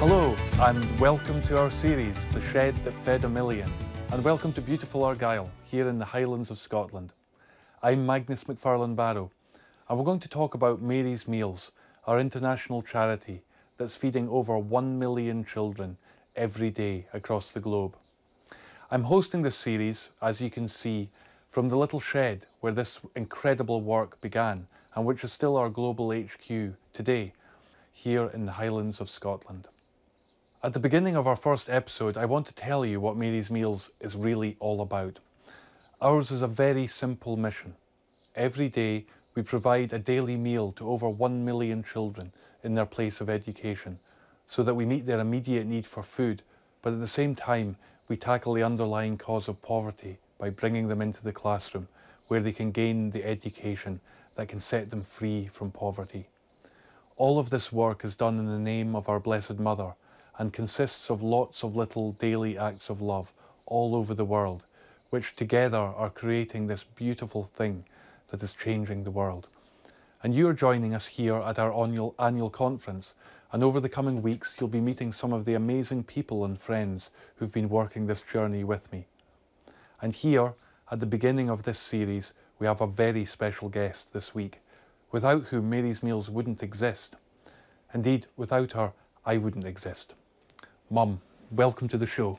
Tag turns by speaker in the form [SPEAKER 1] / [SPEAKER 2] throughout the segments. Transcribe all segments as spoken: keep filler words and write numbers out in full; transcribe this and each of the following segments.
[SPEAKER 1] Hello and welcome to our series, The Shed That Fed a Million, and welcome to beautiful Argyll, here in the Highlands of Scotland. I'm Magnus McFarlane Barrow, and we're going to talk about Mary's Meals, our international charity that's feeding over one million children every day across the globe. I'm hosting this series, as you can see, from the little shed where this incredible work began and which is still our global H Q today, here in the Highlands of Scotland. At the beginning of our first episode, I want to tell you what Mary's Meals is really all about. Ours is a very simple mission. Every day, we provide a daily meal to over one million children in their place of education, so that we meet their immediate need for food, but at the same time, we tackle the underlying cause of poverty by bringing them into the classroom, where they can gain the education that can set them free from poverty. All of this work is done in the name of our Blessed Mother and consists of lots of little daily acts of love all over the world, which together are creating this beautiful thing that is changing the world. And you are joining us here at our annual, annual conference, and over the coming weeks you'll be meeting some of the amazing people and friends who've been working this journey with me. And here, at the beginning of this series, we have a very special guest this week, without whom Mary's Meals wouldn't exist. Indeed, without her, I wouldn't exist. Mum, welcome to the show.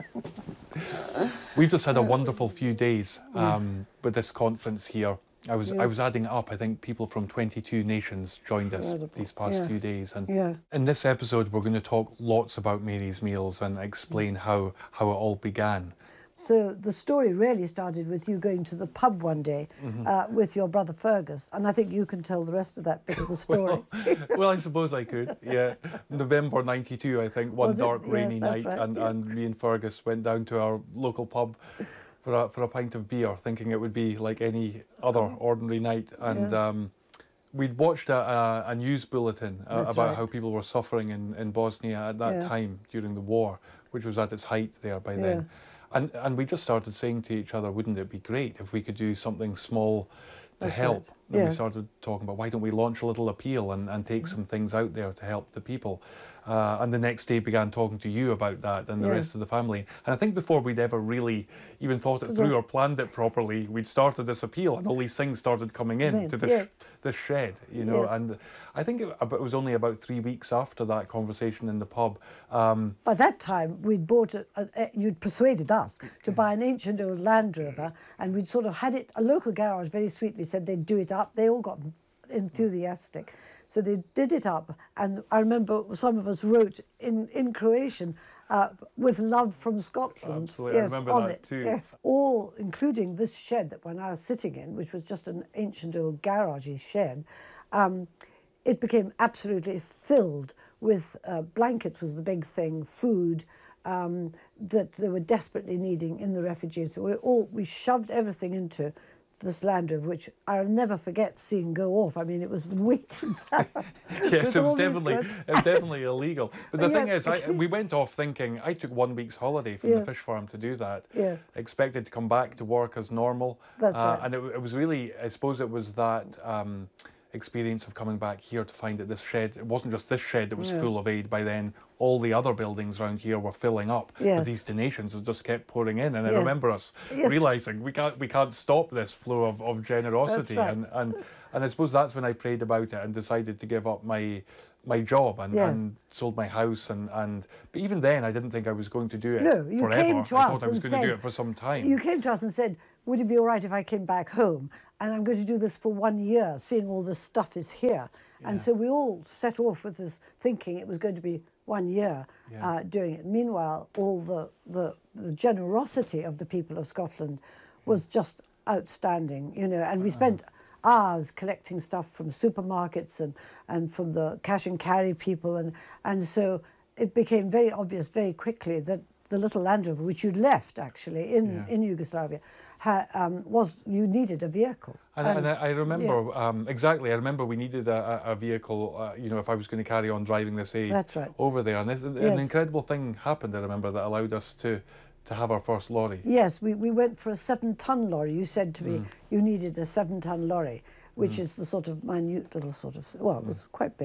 [SPEAKER 1] We've just had a wonderful few days um, with this conference here. I was
[SPEAKER 2] Yeah.
[SPEAKER 1] I was adding it up. I think people from twenty-two nations joined us
[SPEAKER 2] Incredible.
[SPEAKER 1] these past
[SPEAKER 2] Yeah.
[SPEAKER 1] few days. And
[SPEAKER 2] Yeah.
[SPEAKER 1] in this episode, we're going to talk lots about Mary's Meals and explain how, how it all began.
[SPEAKER 2] So the story really started with you going to the pub one day
[SPEAKER 1] Mm-hmm.
[SPEAKER 2] uh, with your brother Fergus, and I think you can tell the rest of that bit of the story.
[SPEAKER 1] Well, well, I suppose I could, yeah. November ninety-two, I think, one
[SPEAKER 2] Was it?
[SPEAKER 1] dark
[SPEAKER 2] Yes,
[SPEAKER 1] rainy
[SPEAKER 2] that's
[SPEAKER 1] night,
[SPEAKER 2] right,
[SPEAKER 1] and,
[SPEAKER 2] yeah.
[SPEAKER 1] and me and Fergus went down to our local pub for a, for a pint of beer, thinking it would be like any other ordinary night. And
[SPEAKER 2] Yeah.
[SPEAKER 1] um, we'd watched a, a, a news bulletin uh,
[SPEAKER 2] That's
[SPEAKER 1] about
[SPEAKER 2] right.
[SPEAKER 1] how people were suffering in, in Bosnia at that
[SPEAKER 2] Yeah.
[SPEAKER 1] time during the war, which was at its height there by
[SPEAKER 2] Yeah.
[SPEAKER 1] then. And, and we just started saying to each other, wouldn't it be great if we could do something small to
[SPEAKER 2] That's
[SPEAKER 1] help?
[SPEAKER 2] right.
[SPEAKER 1] And
[SPEAKER 2] Yeah.
[SPEAKER 1] we started talking about, why don't we launch a little appeal and, and take some things out there to help the people? Uh, and the next day began talking to you about that and the
[SPEAKER 2] Yeah.
[SPEAKER 1] rest of the family. And I think before we'd ever really even thought it
[SPEAKER 2] Was
[SPEAKER 1] through
[SPEAKER 2] it-
[SPEAKER 1] or planned it properly, we'd started this appeal and all these things started coming in
[SPEAKER 2] Right,
[SPEAKER 1] to this,
[SPEAKER 2] yeah.
[SPEAKER 1] sh- this shed, you know.
[SPEAKER 2] Yes.
[SPEAKER 1] And I think it, it was only about three weeks after that conversation in the pub. Um,
[SPEAKER 2] By that time, we'd bought, a, a, a- you'd persuaded us to buy an ancient old Land Rover, and we'd sort of had it, a local garage very sweetly said they'd do it up. They all got enthusiastic. So they did it up, and I remember some of us wrote in, in Croatian, uh, with love from Scotland.
[SPEAKER 1] Absolutely, I
[SPEAKER 2] yes,
[SPEAKER 1] remember
[SPEAKER 2] on
[SPEAKER 1] that
[SPEAKER 2] it.
[SPEAKER 1] too.
[SPEAKER 2] Yes, all, including this shed that we're now sitting in, which was just an ancient old garagey shed. Um, it became absolutely filled with uh, blankets was the big thing, food um, that they were desperately needing in the refugees. So we all we shoved everything into this Land Rover, which I'll never forget seeing go off. I mean, it was waiting down.
[SPEAKER 1] Yes,
[SPEAKER 2] with
[SPEAKER 1] it
[SPEAKER 2] all
[SPEAKER 1] was
[SPEAKER 2] these
[SPEAKER 1] definitely
[SPEAKER 2] goods.
[SPEAKER 1] it was definitely illegal. But the thing
[SPEAKER 2] Yes,
[SPEAKER 1] is, I,
[SPEAKER 2] okay.
[SPEAKER 1] we went off thinking. I took one week's holiday from
[SPEAKER 2] Yeah.
[SPEAKER 1] the fish farm to do that.
[SPEAKER 2] Yeah.
[SPEAKER 1] Expected to come back to work as normal.
[SPEAKER 2] That's
[SPEAKER 1] uh,
[SPEAKER 2] right.
[SPEAKER 1] And it, it was really, I suppose, it was that um, experience of coming back here to find that this shed. It wasn't just this shed that was
[SPEAKER 2] Yeah.
[SPEAKER 1] full of aid. By then, all the other buildings around here were filling up.
[SPEAKER 2] Yes.
[SPEAKER 1] But these donations have just kept pouring in. And I
[SPEAKER 2] Yes.
[SPEAKER 1] remember us
[SPEAKER 2] Yes.
[SPEAKER 1] realizing we can't we can't stop this flow of, of generosity.
[SPEAKER 2] right.
[SPEAKER 1] And, and and I suppose that's when I prayed about it and decided to give up my my job and,
[SPEAKER 2] Yes.
[SPEAKER 1] and sold my house and, and but even then I didn't think I was going to do it
[SPEAKER 2] No, you
[SPEAKER 1] forever.
[SPEAKER 2] came to
[SPEAKER 1] I
[SPEAKER 2] us
[SPEAKER 1] thought I was
[SPEAKER 2] and
[SPEAKER 1] going to do
[SPEAKER 2] said-
[SPEAKER 1] it for some time.
[SPEAKER 2] You came to us and said, would it be all right if I came back home? And I'm going to do this for one year, seeing all this stuff is here. And
[SPEAKER 1] Yeah.
[SPEAKER 2] so we all set off with this thinking it was going to be one year
[SPEAKER 1] Yeah.
[SPEAKER 2] uh, doing it. Meanwhile, all the, the, the generosity of the people of Scotland was just outstanding, you know, and we spent hours collecting stuff from supermarkets and, and from the cash and carry people. And, and so it became very obvious very quickly that the little Land Rover, which you'd left actually in,
[SPEAKER 1] Yeah.
[SPEAKER 2] in Yugoslavia, ha, um, was you needed a vehicle.
[SPEAKER 1] And, and, I, I remember
[SPEAKER 2] yeah.
[SPEAKER 1] um, exactly. I remember we needed a, a a vehicle. Uh, you know, if I was going to carry on driving this aid
[SPEAKER 2] That's right.
[SPEAKER 1] over there, and this, an
[SPEAKER 2] Yes.
[SPEAKER 1] incredible thing happened. I remember that allowed us to to have our first lorry.
[SPEAKER 2] Yes, we, we went for a seven-ton lorry. You said to me
[SPEAKER 1] Mm.
[SPEAKER 2] you needed a seven-ton lorry, which is the sort of minute little sort of, well, it was quite big.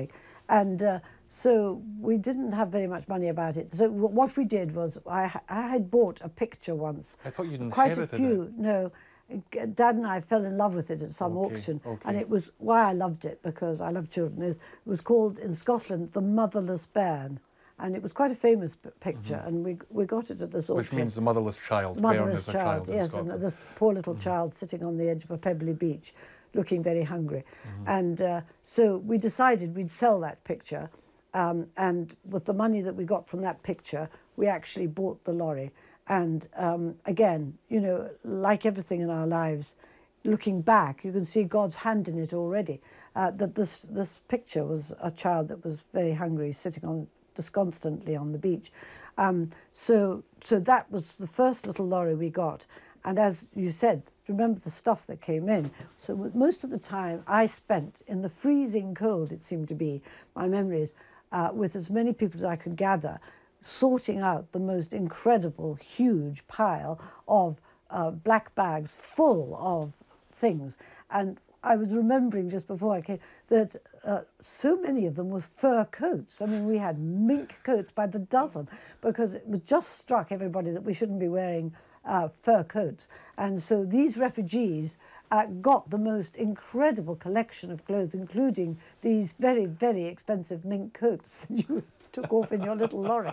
[SPEAKER 2] And uh, so we didn't have very much money about it. So w what we did was I, I had bought a picture once.
[SPEAKER 1] I thought you'd
[SPEAKER 2] quite a
[SPEAKER 1] inherited
[SPEAKER 2] few.
[SPEAKER 1] it.
[SPEAKER 2] No, Dad and I fell in love with it at some
[SPEAKER 1] Okay,
[SPEAKER 2] auction,
[SPEAKER 1] okay.
[SPEAKER 2] and it was why I loved it, because I love children. Is it was called in Scotland The Motherless Bairn, and it was quite a famous p picture, mm-hmm. and we we got it at this auction.
[SPEAKER 1] Which means the motherless child.
[SPEAKER 2] The motherless
[SPEAKER 1] Bairn is
[SPEAKER 2] child,
[SPEAKER 1] a child in
[SPEAKER 2] yes,
[SPEAKER 1] Scotland.
[SPEAKER 2] and this poor little mm-hmm. child sitting on the edge of a pebbly beach, looking very hungry, mm-hmm. and uh, so we decided we'd sell that picture, um, and with the money that we got from that picture, we actually bought the lorry. And um, again, you know, like everything in our lives, looking back, you can see God's hand in it already. Uh, that this this picture was a child that was very hungry, sitting on disconsolately on the beach. Um, so so that was the first little lorry we got. And as you said, remember the stuff that came in. So most of the time I spent in the freezing cold, it seemed to be, my memories, uh, with as many people as I could gather, sorting out the most incredible, huge pile of uh, black bags full of things. And I was remembering just before I came that uh, so many of them were fur coats. I mean, we had mink coats by the dozen, because it was just struck everybody that we shouldn't be wearing uh, fur coats. And so these refugees uh, got the most incredible collection of clothes, including these very, very expensive mink coats that you took off in your little lorry.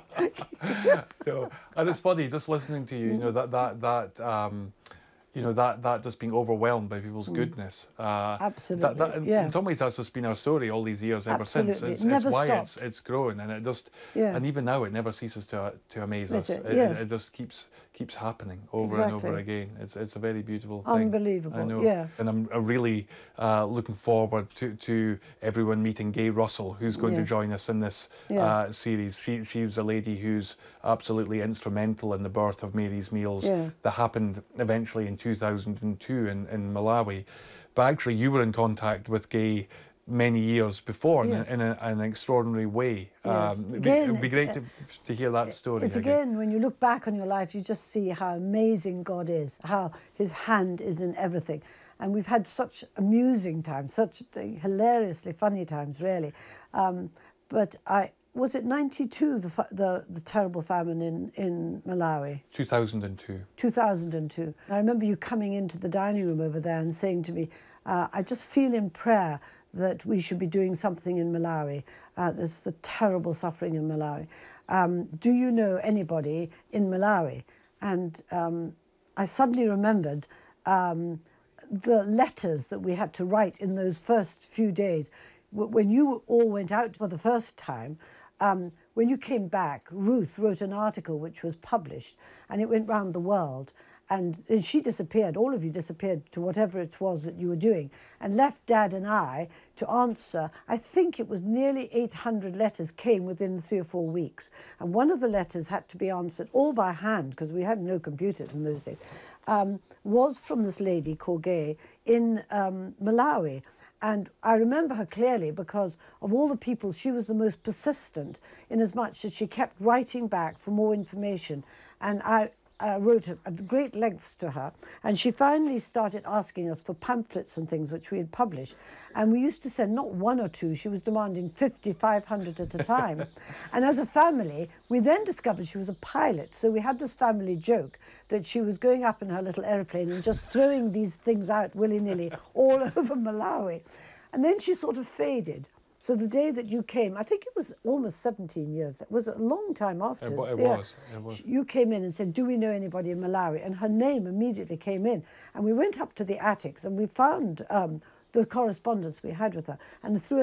[SPEAKER 1] No, and it's funny just listening to you. You know that that that um, you know that that just being overwhelmed by people's mm. goodness. Uh,
[SPEAKER 2] Absolutely.
[SPEAKER 1] That, that, in,
[SPEAKER 2] yeah.
[SPEAKER 1] in some ways, that's just been our story all these years ever
[SPEAKER 2] Absolutely.
[SPEAKER 1] since. It's,
[SPEAKER 2] it never
[SPEAKER 1] it's why
[SPEAKER 2] stopped.
[SPEAKER 1] it's it's grown, and it just
[SPEAKER 2] yeah.
[SPEAKER 1] and even now it never ceases to to amaze us.
[SPEAKER 2] It,
[SPEAKER 1] it,
[SPEAKER 2] yes.
[SPEAKER 1] it, it just keeps keeps happening over
[SPEAKER 2] exactly.
[SPEAKER 1] and over again. It's it's a very beautiful thing.
[SPEAKER 2] Unbelievable.
[SPEAKER 1] I know.
[SPEAKER 2] Yeah.
[SPEAKER 1] And I'm really uh, looking forward to to everyone meeting Gay Russell, who's going
[SPEAKER 2] yeah.
[SPEAKER 1] to join us in this
[SPEAKER 2] yeah.
[SPEAKER 1] uh, series. She she's a lady who's absolutely instrumental in the birth of Mary's Meals
[SPEAKER 2] yeah.
[SPEAKER 1] that happened eventually in two thousand two in, in Malawi. But actually you were in contact with Gay many years before
[SPEAKER 2] yes.
[SPEAKER 1] in, in a, an extraordinary way.
[SPEAKER 2] Yes.
[SPEAKER 1] Um,
[SPEAKER 2] again,
[SPEAKER 1] it would be great
[SPEAKER 2] uh,
[SPEAKER 1] to, to hear that story.
[SPEAKER 2] It's
[SPEAKER 1] again.
[SPEAKER 2] again, when you look back on your life, you just see how amazing God is, how his hand is in everything. And we've had such amusing times, such hilariously funny times, really. Um, but I, was it ninety-two, the, the, the terrible famine in, in Malawi?
[SPEAKER 1] two thousand two.
[SPEAKER 2] two thousand two. I remember you coming into the dining room over there and saying to me, uh, I just feel in prayer that we should be doing something in Malawi. Uh, there's the terrible suffering in Malawi. Um, do you know anybody in Malawi? And um, I suddenly remembered um, the letters that we had to write in those first few days. When you all went out for the first time, um, when you came back, Ruth wrote an article which was published, and it went round the world. And, and she disappeared, all of you disappeared to whatever it was that you were doing, and left Dad and I to answer. I think it was nearly eight hundred letters came within three or four weeks. And one of the letters had to be answered all by hand, because we had no computers in those days, um, was from this lady called Gay in um, Malawi. And I remember her clearly because of all the people, she was the most persistent, in as much that she kept writing back for more information. And I uh, wrote at great lengths to her. And she finally started asking us for pamphlets and things which we had published. And we used to send not one or two, she was demanding fifty, five hundred at a time. And as a family, we then discovered she was a pilot. So we had this family joke that she was going up in her little aeroplane and just throwing these things out willy-nilly all over Malawi. And then she sort of faded. So the day that you came, I think it was almost seventeen years, it was a long time after.
[SPEAKER 1] It, it
[SPEAKER 2] yeah.
[SPEAKER 1] was, it was.
[SPEAKER 2] You came in and said, do we know anybody in Malawi? And her name immediately came in. And we went up to the attics and we found um, the correspondence we had with her. And through